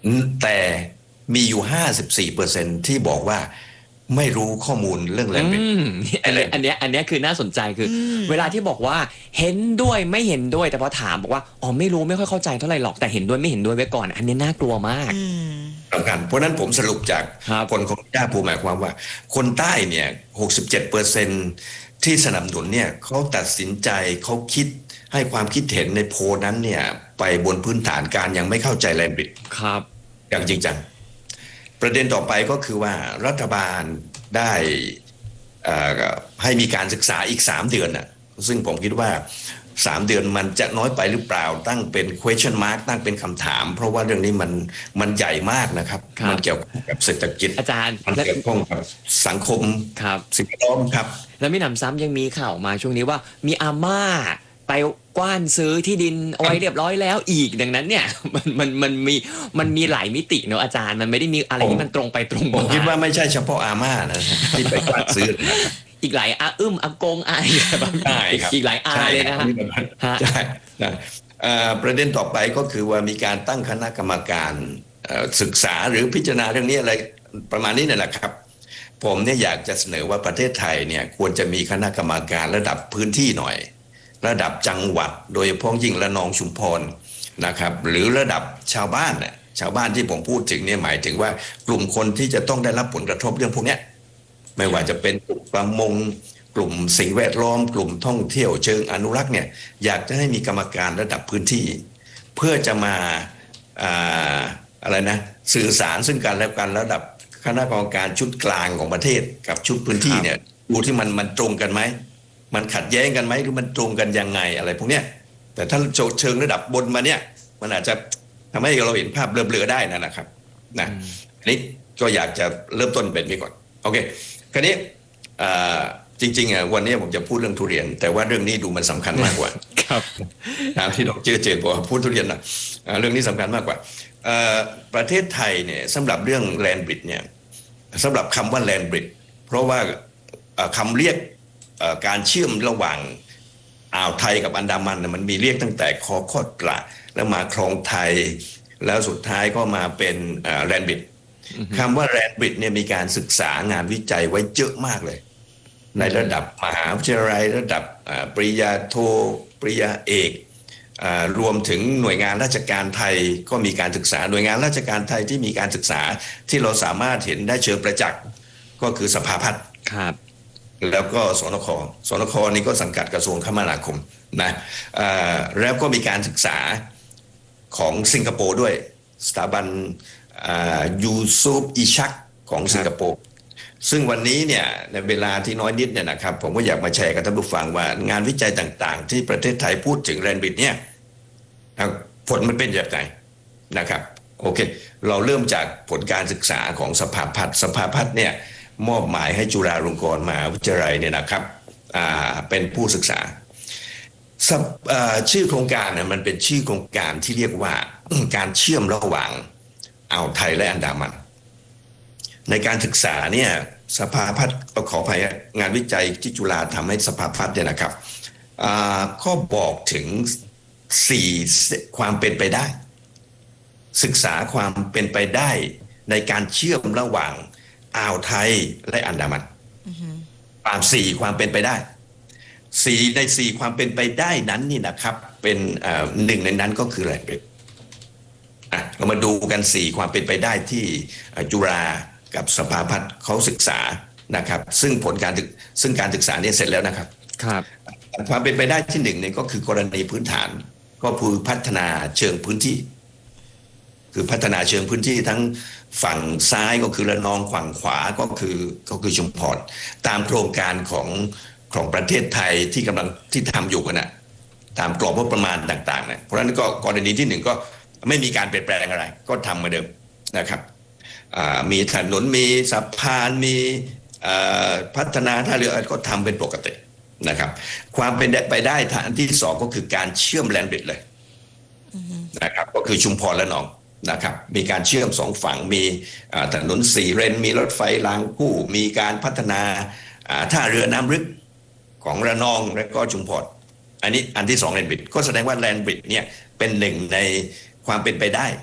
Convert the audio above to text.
แต่มีอยู่54%ที่บอกว่าไม่รู้ข้อมูลเรื่องแลนบิดอันเนี้ยคือน่าสนใจคือเวลาที่บอกว่าเห็นด้วยไม่เห็นด้วยแต่พอถามบอกว่าอ๋อไม่รู้ไม่ค่อยเข้าใจเท่าไหร่หรอกแต่เห็นด้วยไม่เห็นด้วยไว้ก่อนอันนี้น่ากลัวมากสำคัญเพราะนั้นผมสรุปจากผลของย่าภูหมายความว่าคนใต้เนี่ย67%ที่สนับสนุนเนี่ยเขาตัดสินใจเขาคิดให้ความคิดเห็นในโพลนั้นเนี่ยไปบนพื้นฐานการยังไม่เข้าใจแลนบิดครับอย่างจริงจังประเด็นต่อไปก็คือว่ารัฐบาลได้ให้มีการศึกษาอีก3เดือนน่ะซึ่งผมคิดว่า3เดือนมันจะน้อยไปหรือเปล่าตั้งเป็น question mark ตั้งเป็นคำถามเพราะว่าเรื่องนี้มันใหญ่มากนะครับมันเกี่ยวกับเศรษฐกิจอาจารย์มันเกี่ยวข้องกับสังคมสิ่งแวดล้อมครับแล้วมีหนำซ้ำยังมีข่าวมาช่วงนี้ว่ามีอาม่าไปกว้านซื้อที่ดินเอาไว้เรียบร้อยแล้วอีกดังนั้นเนี่ยมันมีหลายมิติเนอะอาจารย์มันไม่ได้มีอะไรที่มันตรงไปตรงมาผมคิดว่าไม่ใช่เฉพาะอาม่านะที่ไปกว้านซื้ออีกหลายอาอากงอาอีกหลายอาเลยนะฮะใช่ประเด็นต่อไปก็คือว่ามีการตั้งคณะกรรมการศึกษาหรือพิจารณาเรื่องนี้อะไรประมาณนี้นั่นแหละครับผมเนี่ยอยากจะเสนอว่าประเทศไทยเนี่ยควรจะมีคณะกรรมการระดับพื้นที่หน่อยระดับจังหวัดโดยเฉพาะยิ่งระนองชุมพรนะครับหรือระดับชาวบ้านเนี่ยชาวบ้านที่ผมพูดถึงเนี่ยหมายถึงว่ากลุ่มคนที่จะต้องได้รับผลกระทบเรื่องพวกนี้ไม่ว่าจะเป็นกลุ่มประมงกลุ่มสิ่งแวดล้อมกลุ่มท่องเที่ยวเชิงอนุรักษ์เนี่ยอยากจะให้มีกรรมการระดับพื้นที่เพื่อจะมาอะไรนะสื่อสารซึ่งกันและกันระดับคณะกรรมการชุดกลางของประเทศกับชุดพื้นที่เนี่ยดูที่มันตรงกันไหมมันขัดแย้งกันไหมหรือมันตรงกันยังไงอะไรพวกเนี้ยแต่ถ้าเชิงระดับบนมาเนี่ยมันอาจจะทำให้เราเห็นภาพเบลอๆได้นะครับนะอันนี้ก็อยากจะเริ่มต้นเป็นนี้ก่อนโอเคคราวนี้จริงๆวันนี้ผมจะพูดเรื่องทุเรียนแต่ว่าเรื่องนี้ดูมันสำคัญมากกว่าครับที่ดร.เจนบอกว่าพูดทุเรียนนะเรื่องนี้สำคัญมากกว่าประเทศไทยเนี่ยสำหรับเรื่องแลนด์บริดจ์เนี่ยสำหรับคำว่าแลนด์บริดจ์เพราะว่าคำเรียกการเชื่อมระหว่างอ่าวไทยกับอันดามันมันมีเรียกตั้งแต่คอขอดกระแล้วมาคลองไทยแล้วสุดท้ายก็มาเป็นแลนด์บริดจ์คำว่าแลนด์บริดจ์เนี่ยมีการศึกษางานวิจัยไว้เยอะมากเลยในระดับมหาวิทยาลัยระดับปริญญาโทปริญญาเอกรวมถึงหน่วยงานราชการไทยก็มีการศึกษาหน่วยงานราชการไทยที่มีการศึกษาที่เราสามารถเห็นได้เชิงประจักษ์ก็คือสภาพัฒน์แล้วก็สนคนี่ก็สังกัดกระทรวงคมนาคมนะแล้วก็มีการศึกษาของสิงคโปร์ด้วยสถาบันยูซุปอิชักของสิงคโปร์ซึ่งวันนี้เนี่ยในเวลาที่น้อยนิดเนี่ยนะครับผมก็อยากมาแชร์กับท่านผู้ฟังว่างานวิจัยต่างๆที่ประเทศไทยพูดถึงแลนด์บริดจ์เนี่ยผลมันเป็นอย่างไรนะครับโอเคเราเริ่มจากผลการศึกษาของสภาพัฒน์เนี่ยมอบหมายให้จุฬาลงกรณ์มหาวิทยาลัยเนี่ยนะครับเป็นผู้ศึกษาชื่อโครงการเนี่ยมันเป็นชื่อโครงการที่เรียกว่าการเชื่อมระหว่างอ่าวไทยและอันดามันในการศึกษาเนี่ยสภาพัฒน์ขออภัยงานวิจัยที่จุฬาทำให้สภาพัฒน์เนี่ยนะครับก็บอกถึง4ความเป็นไปได้ศึกษาความเป็นไปได้ในการเชื่อมระหว่างอ่าวไทยและอันดามัน4ความเป็นไปได้4ใน4ความเป็นไปได้นั้นนี่นะครับเป็นหนึ่งในนั้นก็คือแลนด์บริดจ์เรามาดูกัน4ความเป็นไปได้ที่จุฬากับสภาพัฒน์เขาศึกษานะครับซึ่งการศึกษาเนี่ยเสร็จแล้วนะครับความเป็นไปได้ที่1เนี่ยก็คือกรณีพื้นฐานก็คือพัฒนาเชิงพื้นที่คือพัฒนาเชิงพื้นที่ทั้งฝั่งซ้ายก็คือระนองฝั่งขวาก็คือชุมพรตามโครงการของประเทศไทยที่ทำอยู่กันนะตามกรอบงบประมาณต่างๆนะเพราะฉะนั้นก็กรณีที่1ก็ไม่มีการเปลี่ยนแปลงอะไรก็ทำเหมือนเดิมนะครับมีถนนมีสะพานมีพัฒนาท่าเรือก็ทำเป็นปกตินะครับความเป็นไปได้ทางที่2ก็คือการเชื่อมแลนด์บริดจ์เลยนะครับก็คือชุมพรและหนองนะครับมีการเชื่อม2ฝั่งมีถนน4เลนมีรถไฟรางคู่มีการพัฒนาท่าเรือน้ำลึกของระนองและก็ชุมพรอันนี้อันที่2แลนด์บริดจ์ก็แสดงว่าแลนด์บริดจ์เนี่ยเป็นหนึ่งในความเป็นไปได้